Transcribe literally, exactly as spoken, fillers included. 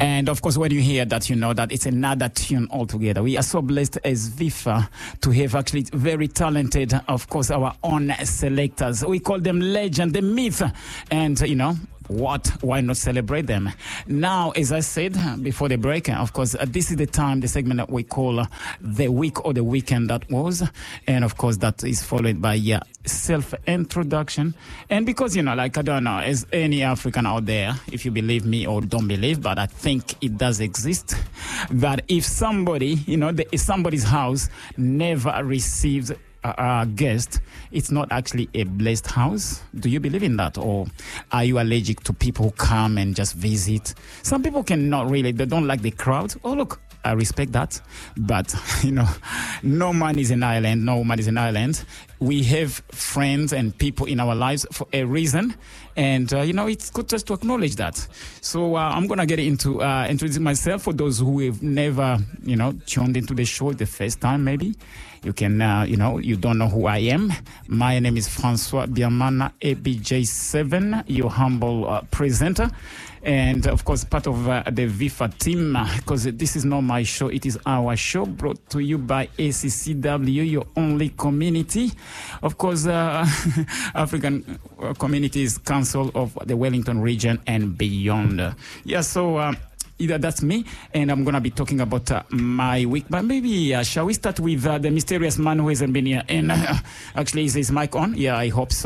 And of course, when you hear that, you know that it's another tune altogether. We are so blessed as Vifa to have actually very talented, of course, our own selectors. We call them legend, the myth, and you know, what? Why not celebrate them? Now, as I said before the break, of course, uh, this is the time, the segment that we call uh, the week or the weekend that was. And of course, that is followed by uh, self-introduction. And because, you know, like, I don't know, as any African out there, if you believe me or don't believe, but I think it does exist, that if somebody, you know, the, if somebody's house never receives a guest, it's not actually a blessed house. Do you believe in that? Or are you allergic to people who come and just visit? Some people cannot really, they don't like the crowd. Oh, look, I respect that. But, you know, no man is an island. No woman is an island. We have friends and people in our lives for a reason. And, uh, you know, it's good just to acknowledge that. So uh, I'm going to get into uh, introducing myself for those who have never, you know, tuned into the show the first time, maybe. You can, uh, you know, you don't know who I am. My name is Francois Biamana, A B J seven, your humble uh, presenter. And, of course, part of uh, the Vifa team, because uh, this is not my show, it is our show, brought to you by A C C W, your only community. Of course, uh, African Communities Council of the Wellington region and beyond. Yeah, so... Uh, Either that's me, and I'm going to be talking about uh, my week. But maybe, uh, shall we start with uh, the mysterious man who hasn't been here? And uh, actually, is his mic on? Yeah, I hope so.